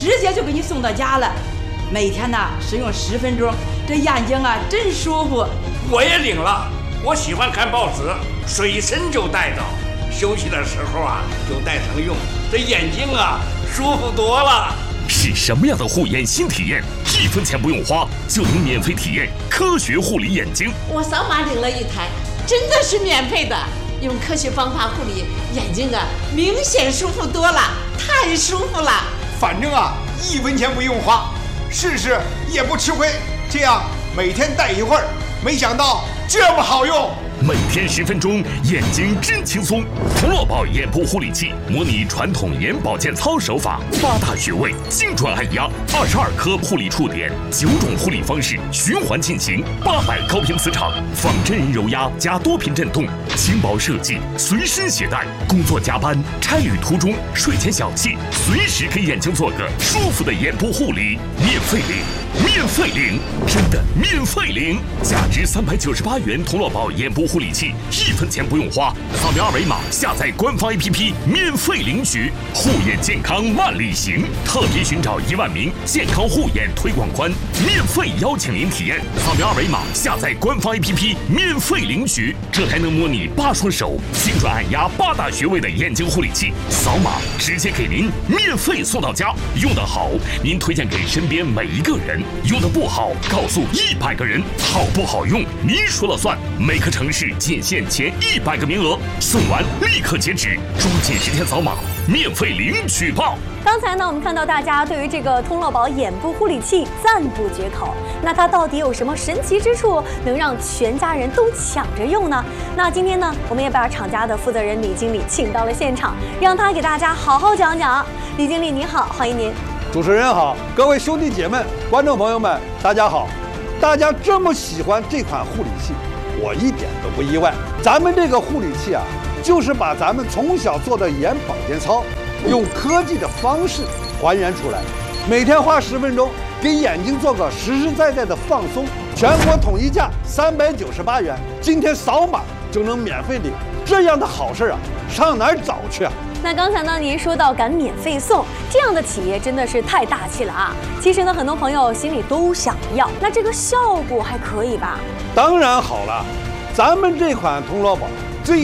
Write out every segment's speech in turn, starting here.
直接就给你送到家了。每天呢使用10分钟，这眼睛啊真舒服。 我也领了，我喜欢看报纸，随身就带着，休息的时候啊就带上用，这眼睛啊舒服多了。 是什么样的护眼新体验？1分钱不用花就能免费体验科学护理眼睛。 我扫码领了一台，真的是免费的。用科学方法护理眼睛啊，明显舒服多了，太舒服了。 反正啊，1分钱不用花，试试也不吃亏。这样每天戴一会儿，没想到这么好用。 每天10分钟，眼睛真轻松。童乐宝眼部护理器模拟传统眼保健操手法，8大穴位精准按压，22颗护理触点，9种护理方式循环进行，800高频磁场，仿真人揉压加多频震动，轻薄设计，随身携带。工作加班、差旅途中、睡前小憩，随时给眼睛做个舒服的眼部护理，免费领，免费领，真的免费领！价值398元童乐宝眼部护理器，1分钱不用花，扫描2维码下载官方 APP 免费领取。护眼健康万里行，特别寻找1万名健康护眼推广官，免费邀请您体验。扫描2维码下载官方 APP 免费领取，这还能模拟8双手精准按压8大穴位的眼睛护理器，扫码直接给您免费送到家。用得好，您推荐给身边每一个人；用得不好，告诉100个人。好不好用，您说了算。每个城市仅限前100个名额，送完立刻截止，抓紧时间扫码，免费领取吧。 刚才呢，我们看到大家对于这个童乐宝眼部护理器赞不绝口。那它到底有什么神奇之处，能让全家人都抢着用呢？那今天呢，我们也把厂家的负责人李经理请到了现场，让他给大家好好讲讲。李经理您好，欢迎您。 主持人好，各位兄弟姐妹、观众朋友们，大家好。大家这么喜欢这款护理器，我一点都不意外。咱们这个护理器啊，就是把咱们从小做的眼保健操，用科技的方式还原出来。每天花10分钟，给眼睛做个实实在在的放松。全国统一价398元，今天扫码就能免费领。这样的好事啊，上哪儿找去啊？ 那刚才呢，您说到敢免费送，这样的企业真的是太大气了啊！其实呢，很多朋友心里都想要，那这个效果还可以吧？ 当然好了，咱们这款童乐宝最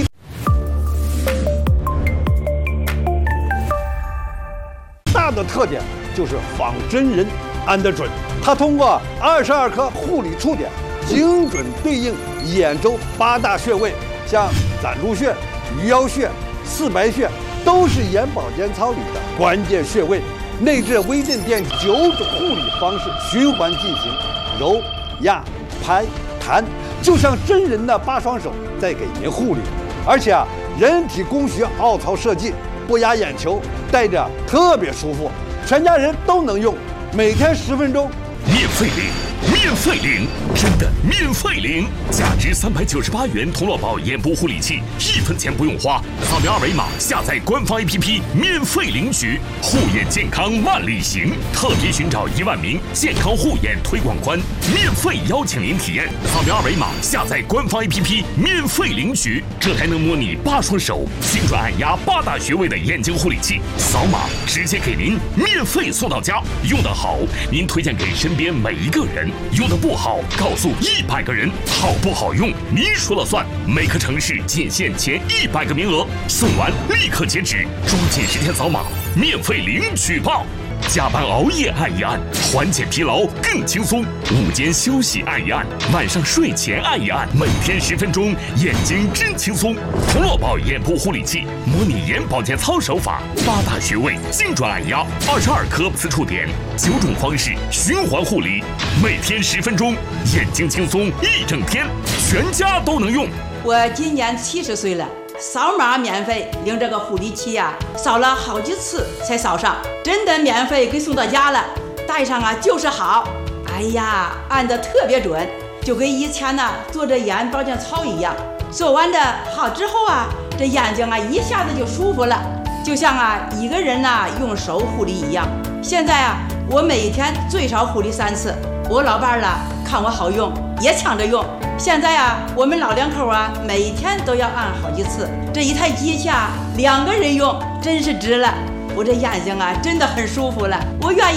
大的特点就是仿真人按得准，它通过22颗护理触点，精准对应眼周8大穴位，像攒竹穴、鱼腰穴、四白穴。都是眼保健操里的关键穴位，内置微震电9种护理方式循环进行，揉、压、拍、弹，就像真人的8双手在给您护理。而且啊，人体工学凹槽设计，不压眼球，戴着特别舒服，全家人都能用。每天10分钟， 免费领，免费领，真的免费领！价值398元童乐宝眼部护理器，1分钱不用花，扫描2维码下载官方 APP 免费领取。护眼健康万里行，特别寻找1万名健康护眼推广官，免费邀请您体验。扫描2维码下载官方 APP 免费领取，这还能模拟8双手精准按压8大穴位的眼睛护理器，扫码直接给您免费送到家。用得好，您推荐给身边每一个人；用得不好，告诉100个人。好不好用，您说了算。每个城市仅限前100个名额，送完立刻截止，抓紧时间扫码，免费领取吧。加班熬夜按一按，缓解疲劳更轻松；午间休息按一按，晚上睡前按一按。每天10分钟，眼睛真轻松。童乐宝眼部护理器模拟眼保健操手法，8大穴位精准按压，22颗磁触点，9种方式循环护理。每天10分钟，眼睛轻松一整天，全家都能用。 我今年70岁了。扫码免费领这个护理器呀，扫了好几次才扫上，真的免费给送到家了。戴上啊就是好，哎呀，按得特别准，就跟以前呢做这眼保健操一样。做完的好之后啊，这眼睛啊一下子就舒服了，就像啊一个人呢用手护理一样。现在啊，我每天最少护理3次。我老伴儿了看我好用，也抢着用。现在啊，我们老两口啊，每天都要按好几次。这一台机器啊，2个人用，真是值了。 我这眼睛啊真的很舒服了，我愿意